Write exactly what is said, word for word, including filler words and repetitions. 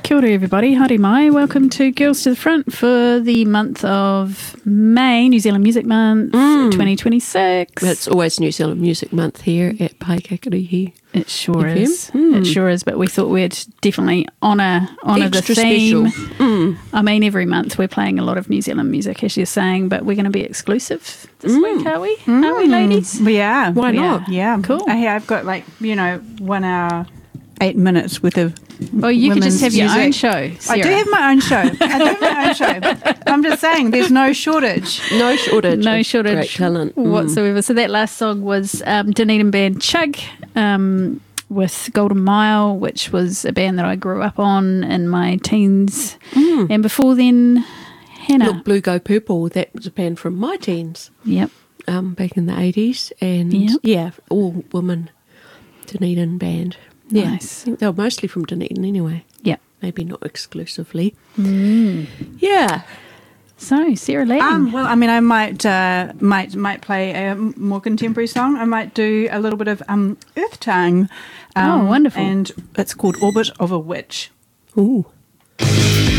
Kia ora everybody, haere mai. Welcome to Girls to the Front for the month of May, New Zealand Music Month, mm. twenty twenty-six. It's always New Zealand Music Month here at Paikakarihi. It sure F M. is. Mm. It sure is, but we thought we'd definitely honour honour the Extra theme. special. Mm. I mean, every month we're playing a lot of New Zealand music, as you're saying, but we're going to be exclusive this Mm. week, are we? Mm. Are we, ladies? We are. Why We not? are. Yeah. Cool. I, I've got like, you know, one hour, eight minutes worth of Well, you could just women's have your music. own show, I Sarah. do have my own show. I do have my own show. I'm just saying, there's no shortage. No shortage. No of shortage Great talent. Mm. whatsoever. So that last song was um, Dunedin band Chug um, with Golden Mile, which was a band that I grew up on in my teens. Mm. And before then, Hannah. Look, Blue Go Purple, that was a band from my teens Yep. um, back in the eighties. And Yep. yeah, all women Dunedin band. Yeah. Nice. I think they were mostly from Dunedin anyway. Yep. Maybe not exclusively. Mm. Yeah. So, Sarah Lang. Um, well, I mean, I might uh, might might play a more contemporary song. I might do a little bit of um, Earth Tongue. Um, Oh, wonderful. And it's called Orbit of a Witch. Ooh.